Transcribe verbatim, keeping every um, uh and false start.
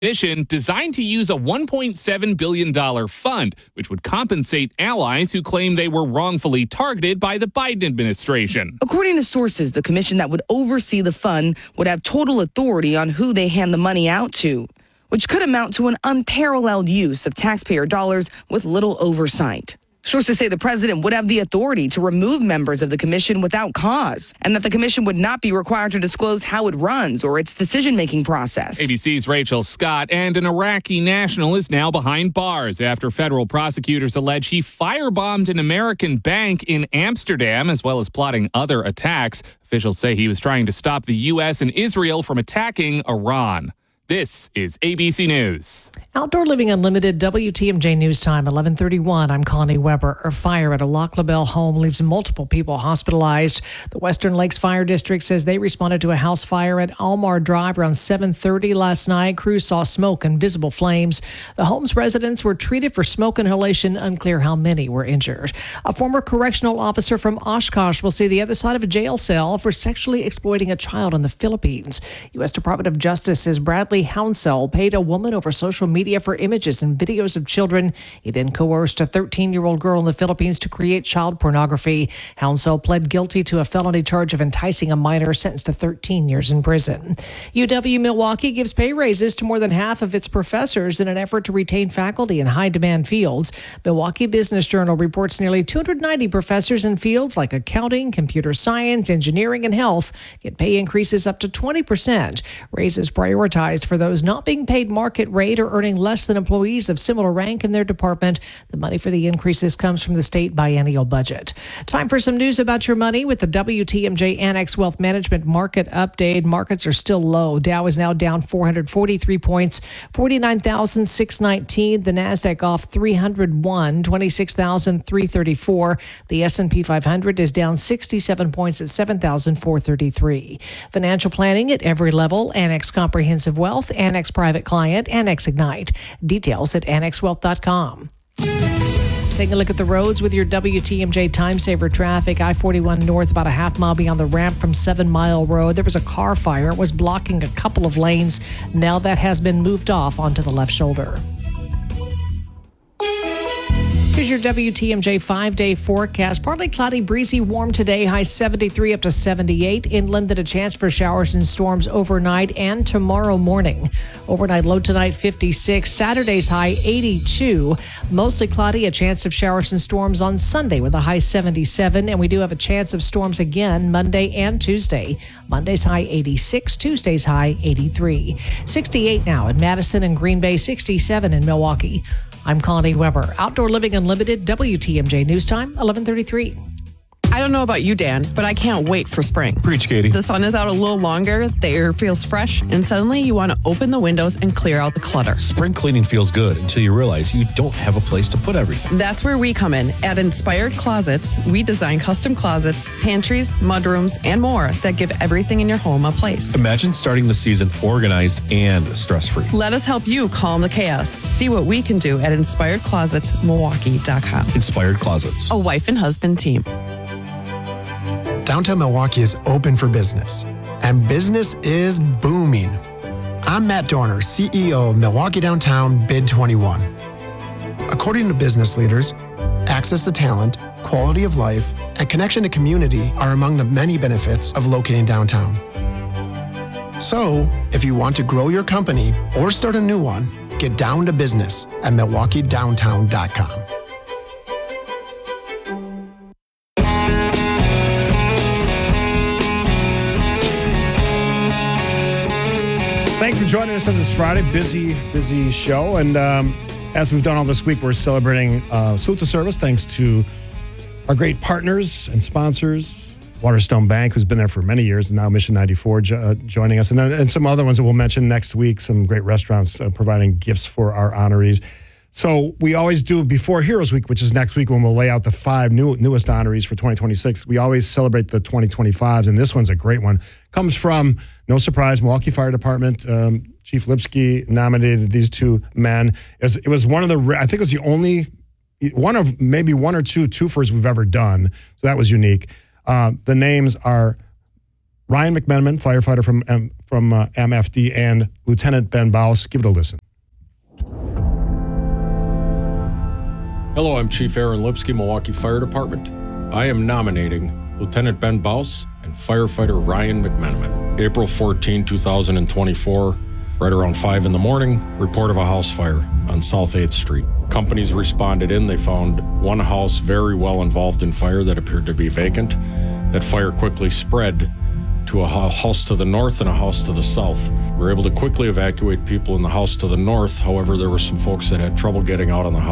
mission designed to use a one point seven billion dollars fund, which would compensate allies who claim they were wrongfully targeted by the Biden administration. According to sources, the commission that would oversee the fund would have total authority on who they hand the money out to, which could amount to an unparalleled use of taxpayer dollars with little oversight. Sources say the president would have the authority to remove members of the commission without cause, and that the commission would not be required to disclose how it runs or its decision-making process. A B C's Rachel Scott, and an Iraqi national is now behind bars after federal prosecutors allege he firebombed an American bank in Amsterdam, as well as plotting other attacks. Officials say he was trying to stop the U S and Israel from attacking Iran. This is A B C News. Outdoor Living Unlimited, W T M J News Time, eleven thirty-one. I'm Connie Weber. A fire at a Lac La Belle home leaves multiple people hospitalized. The Western Lakes Fire District says they responded to a house fire at Almar Drive around seven thirty last night. Crews saw smoke and visible flames. The home's residents were treated for smoke inhalation. Unclear how many were injured. A former correctional officer from Oshkosh will see the other side of a jail cell for sexually exploiting a child in the Philippines. U S Department of Justice says Bradley Hounsell paid a woman over social media for images and videos of children. He then coerced a thirteen-year-old girl in the Philippines to create child pornography. Hounsell pled guilty to a felony charge of enticing a minor, sentenced to thirteen years in prison. U W Milwaukee gives pay raises to more than half of its professors in an effort to retain faculty in high-demand fields. Milwaukee Business Journal reports nearly two hundred ninety professors in fields like accounting, computer science, engineering, and health get pay increases up to twenty percent. Raises prioritized for those not being paid market rate or earning less than employees of similar rank in their department. The money for the increases comes from the state biennial budget. Time for some news about your money with the W T M J Annex Wealth Management Market Update. Markets are still low. Dow is now down four hundred forty-three points, forty-nine thousand six hundred nineteen. The Nasdaq off three hundred one, twenty-six thousand three hundred thirty-four. The S and P five hundred is down sixty-seven points at seven thousand four hundred thirty-three. Financial planning at every level. Annex Comprehensive Wealth, Annex Private Client, Annex Ignite. Details at annex wealth dot com. Taking a look at the roads with your W T M J Time Saver traffic. I forty-one north, about a half mile beyond the ramp from Seven Mile Road. There was a car fire. It was blocking a couple of lanes. Now that has been moved off onto the left shoulder. Here's your W T M J five-day forecast. Partly cloudy, breezy, warm today. High seventy-three up to seventy-eight. Inland, and a chance for showers and storms overnight and tomorrow morning. Overnight low tonight, fifty-six. Saturday's high, eighty-two. Mostly cloudy, a chance of showers and storms on Sunday with a high seventy-seven. And we do have a chance of storms again Monday and Tuesday. Monday's high, eighty-six. Tuesday's high, eighty-three. sixty-eight now in Madison and Green Bay. sixty-seven in Milwaukee. I'm Connie Weber. Outdoor Living Unlimited, W T M J News Time, eleven thirty-three. I don't know about you, Dan, but I can't wait for spring. Preach, Katie. The sun is out a little longer, the air feels fresh, and suddenly you want to open the windows and clear out the clutter. Spring cleaning feels good until you realize you don't have a place to put everything. That's where we come in. At Inspired Closets, we design custom closets, pantries, mudrooms, and more that give everything in your home a place. Imagine starting the season organized and stress-free. Let us help you calm the chaos. See what we can do at inspired closets milwaukee dot com. Inspired Closets. A wife and husband team. Downtown Milwaukee is open for business, and business is booming. I'm Matt Dorner, C E O of Milwaukee Downtown Bid twenty-one. According to business leaders, access to talent, quality of life, and connection to community are among the many benefits of locating downtown. So, if you want to grow your company or start a new one, get down to business at milwaukee downtown dot com. Thanks for joining us on this Friday. Busy, busy show. And um, as we've done all this week, we're celebrating uh, Salute to Service thanks to our great partners and sponsors, Waterstone Bank, who's been there for many years, and now Mission ninety-four jo- uh, joining us. And, uh, and some other ones that we'll mention next week, some great restaurants uh, providing gifts for our honorees. So we always do before Heroes Week, which is next week when we'll lay out the five new, newest honorees for twenty twenty-six. We always celebrate the twenty twenty-fives, and this one's a great one. Comes from, no surprise, Milwaukee Fire Department. Um, Chief Lipsky nominated these two men. It was, it was one of the, I think it was the only, one of maybe one or two twofers we've ever done. So that was unique. Uh, the names are Ryan McMenamin, firefighter from M, from uh, M F D, and Lieutenant Ben Baus. Give it a listen. Hello, I'm Chief Aaron Lipsky, Milwaukee Fire Department. I am nominating Lieutenant Ben Baus and firefighter Ryan McMenamin. April fourteenth, twenty twenty-four, right around five in the morning, report of a house fire on South eighth Street. Companies responded in. They found one house very well involved in fire that appeared to be vacant. That fire quickly spread to a house to the north and a house to the south. We were able to quickly evacuate people in the house to the north. However, there were some folks that had trouble getting out on the house